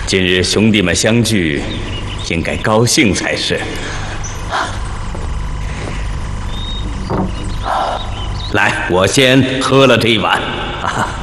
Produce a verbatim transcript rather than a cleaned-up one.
今日兄弟们相聚，应该高兴才是。来，我先喝了这一碗。啊